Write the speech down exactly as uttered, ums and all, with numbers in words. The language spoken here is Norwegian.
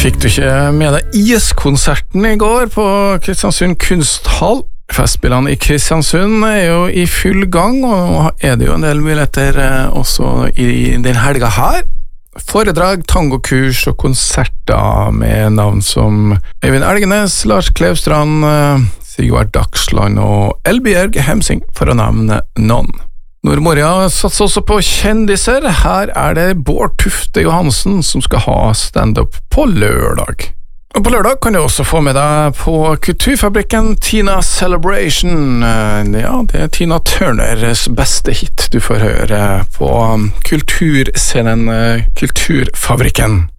Fikk du ikke med deg Is-konserten I går på Kristiansund Kunsthall? Festspillene I Kristiansund er jo I full gang, og nå er det jo en del muligheter også I den helga her. Foredrag, tangokurs og konserter med navn som Øyvind Elgenes, Lars Klevstrand, Sigvard Dagsland og Elbjørg Hemsing, for å nevne noen. Nordmoria satser også på kjendiser. Her er det Bård Tufte Johansen som skal ha stand-up på lørdag. Og på lørdag kan du også få med deg på Kulturfabrikken Tina Celebration. Ja, det er Tina Turners beste hit du får høre på kulturscenen Kulturfabrikken.